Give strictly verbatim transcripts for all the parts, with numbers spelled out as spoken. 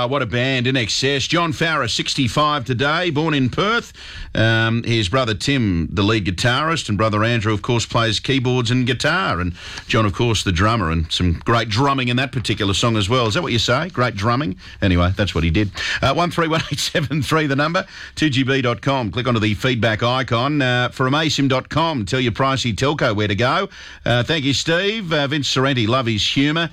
Wow, what a band, In Excess. John Farrar, sixty-five today, born in Perth. Um, his brother Tim, the lead guitarist, and brother Andrew, of course, plays keyboards and guitar. And John, of course, the drummer, and some great drumming in that particular song as well. Is that what you say? Great drumming? Anyway, that's what he did. Uh, one three one eight seven three, the number, two G B dot com. Click onto the feedback icon. Uh, for amasim dot com, tell your pricey telco where to go. Uh, thank you, Steve. Uh, Vince Sorrenti, love his humour.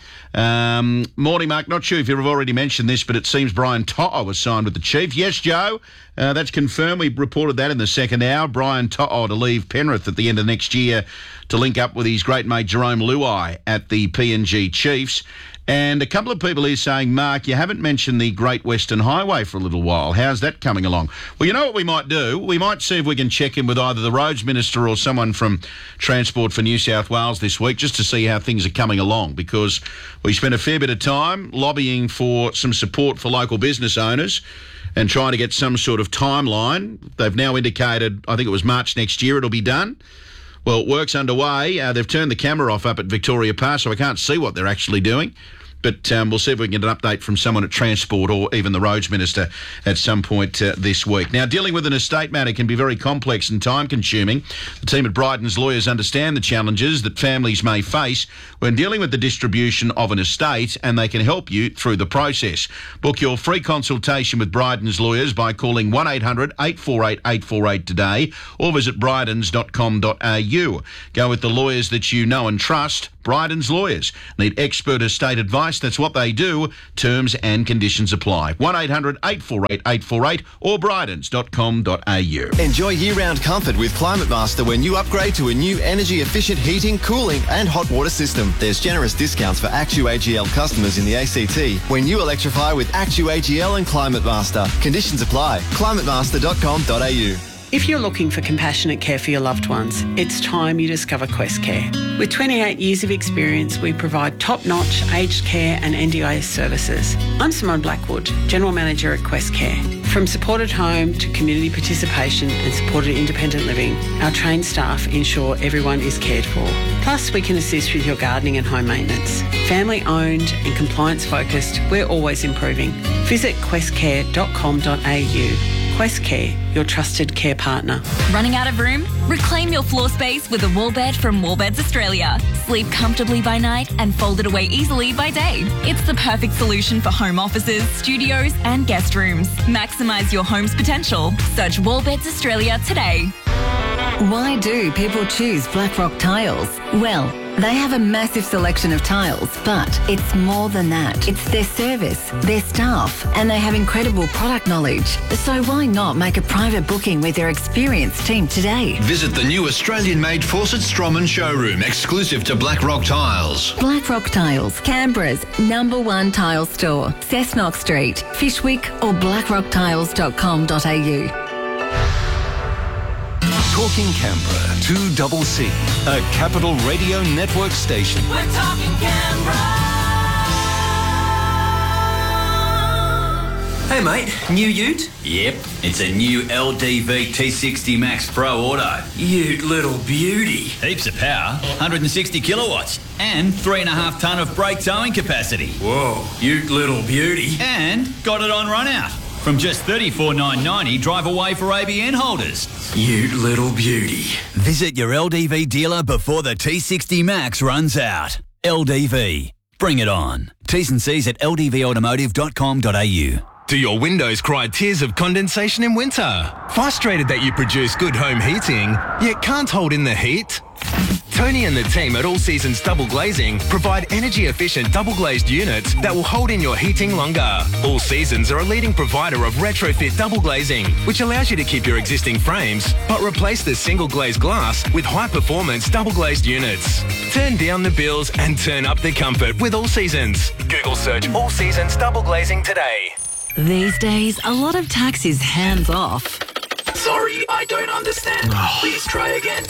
Um, morning, Mark. Not sure if you've already mentioned this, but it seems Brian To'o was signed with the Chief. Yes, Joe, uh, that's confirmed. We reported that in the second hour. Brian To'o to leave Penrith at the end of next year to link up with his great mate Jerome Luai at the P N G Chiefs. And a couple of people here saying, Mark, you haven't mentioned the Great Western Highway for a little while. How's that coming along? Well, you know what we might do? We might see if we can check in with either the Roads Minister or someone from Transport for New South Wales this week just to see how things are coming along, because we spent a fair bit of time lobbying for some support for local business owners and trying to get some sort of timeline. They've now indicated, I think it was March next year, it'll be done. Well, work's underway. Uh, they've turned the camera off up at Victoria Pass, so I can't see what they're actually doing. But um, we'll see if we can get an update from someone at Transport or even the Roads Minister at some point uh, this week. Now, dealing with an estate matter can be very complex and time-consuming. The team at Bryden's lawyers understand the challenges that families may face when dealing with the distribution of an estate, and they can help you through the process. Book your free consultation with Bryden's lawyers by calling one eight hundred eight four eight eight four eight today or visit brydens dot com dot a u. Go with the lawyers that you know and trust. Bryden's lawyers need expert estate advice. That's what they do. Terms and conditions apply. one eight hundred eight four eight eight four eight or brydens dot com dot a u. Enjoy year-round comfort with Climate Master when you upgrade to a new energy-efficient heating, cooling and hot water system. There's generous discounts for AccuAGL customers in the A C T when you electrify with AccuAGL and Climate Master. Conditions apply. climate master dot com dot a u. If you're looking for compassionate care for your loved ones, it's time you discover Quest Care. With twenty-eight years of experience, we provide top-notch aged care and N D I S services. I'm Simone Blackwood, General Manager at Quest Care. From supported home to community participation and supported independent living, our trained staff ensure everyone is cared for. Plus, we can assist with your gardening and home maintenance. Family-owned and compliance-focused, we're always improving. Visit quest care dot com dot a u. Quest Care, your trusted care partner. Running out of room? Reclaim your floor space with a wall bed from Wallbeds Australia. Sleep comfortably by night and fold it away easily by day. It's the perfect solution for home offices, studios and guest rooms. Maximise your home's potential. Search Wallbeds Australia today. Why do people choose Blackrock Tiles? Well, they have a massive selection of tiles, but it's more than that. It's their service, their staff, and they have incredible product knowledge. So why not make a private booking with their experienced team today? Visit the new Australian-made Fawcett Stroman showroom, exclusive to Blackrock Tiles. Blackrock Tiles, Canberra's number one tile store. Cessnock Street, Fishwick or blackrock tiles dot com dot a u. Talking Canberra, two double C, a Capital Radio Network station. We're talking Canberra. Hey mate, new ute? Yep, it's a new L D V T sixty Max Pro Auto. Ute little beauty. Heaps of power, one hundred sixty kilowatts, and three and a half tonne of brake towing capacity. Whoa, ute little beauty. And got it on run out. From just thirty-four thousand nine hundred ninety dollars, drive away for A B N holders. Ute little beauty. Visit your L D V dealer before the T sixty Max runs out. L D V. Bring it on. T's and C's at l d v automotive dot com dot a u. Do your windows cry tears of condensation in winter? Frustrated that you produce good home heating, yet can't hold in the heat? Tony and the team at All Seasons Double Glazing provide energy-efficient double-glazed units that will hold in your heating longer. All Seasons are a leading provider of retrofit double glazing, which allows you to keep your existing frames, but replace the single-glazed glass with high-performance double-glazed units. Turn down the bills and turn up the comfort with All Seasons. Google search All Seasons Double Glazing today. These days, a lot of tax is hands-off. Sorry, I don't understand. Please try again.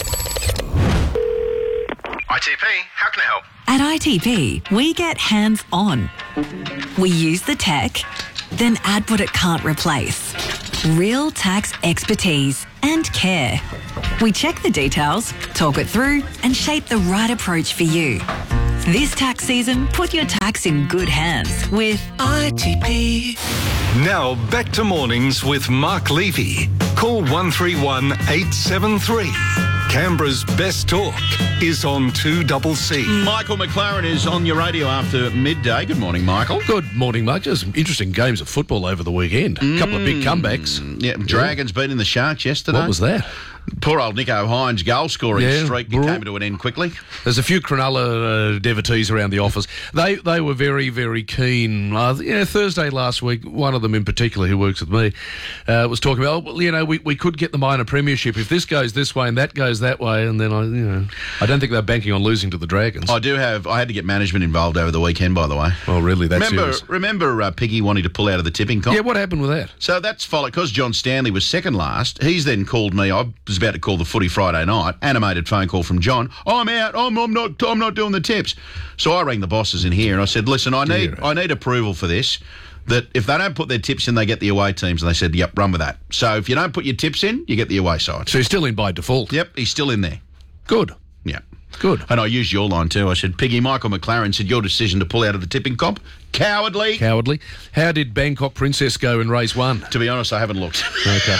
I T P, how can I help? At I T P, we get hands-on. We use the tech, then add what it can't replace. Real tax expertise and care. We check the details, talk it through, and shape the right approach for you. This tax season, put your tax in good hands with I T P. Now back to mornings with Mark Levy. Call one three one eight seven three. Canberra's best talk is on two C C. Michael McLaren is on your radio after midday. Good morning, Michael. Good morning, Mark. Just some interesting games of football over the weekend. A couple of big comebacks. Yeah, Dragons yeah. beating the Sharks yesterday. What was that? Poor old Nico Hines' goal-scoring yeah, streak bro- came to an end quickly. There's a few Cronulla uh, devotees around the office. They they were very, very keen. Uh, you know, Thursday last week, one of them in particular who works with me uh, was talking about, oh, well, you know, we, we could get the minor premiership if this goes this way and that goes that way. And then, I, you know, I don't think they're banking on losing to the Dragons. I do have, I had to get management involved over the weekend, by the way. Oh, really? That's Remember, serious. remember uh, Piggy wanting to pull out of the tipping comp? Yeah, what happened with that? So that's followed, because John Stanley was second last, he's then called me, I was about to call the footy Friday night, animated phone call from John. I'm out. I'm, I'm not. I'm not doing the tips. So I rang the bosses in here and I said, "Listen, I need. I need approval for this. That if they don't put their tips in, they get the away teams." And they said, "Yep, run with that." So if you don't put your tips in, you get the away side. So he's still in by default. Yep, he's still in there. Good. Yeah. Good. And I used your line too. I said, Piggy, Michael McLaren said, your decision to pull out of the tipping comp, cowardly. Cowardly. How did Bangkok Princess go in race one? To be honest, I haven't looked. Okay.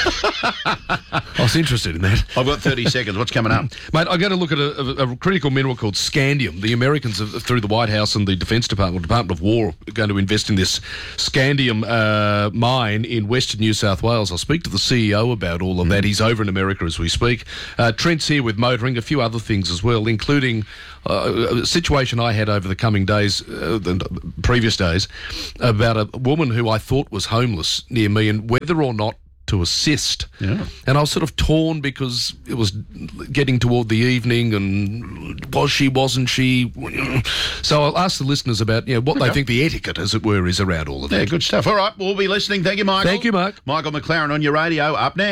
I was interested in that. I've got thirty seconds. What's coming up? Mate, I'm going to look at a, a, a critical mineral called scandium. The Americans, have, through the White House and the Defence Department, Department of War, are going to invest in this scandium uh, mine in Western New South Wales. I'll speak to the C E O about all of that. He's over in America as we speak. Uh, Trent's here with motoring, a few other things as well, including uh, a situation I had over the coming days, uh, the previous days, about a woman who I thought was homeless near me and whether or not to assist. Yeah. And I was sort of torn because it was getting toward the evening and was she, wasn't she? So I'll ask the listeners about, you know, what okay. they think the etiquette, as it were, is around all of that. Yeah, good stuff. All right, we'll be listening. Thank you, Michael. Thank you, Mark. Michael McLaren on your radio up next.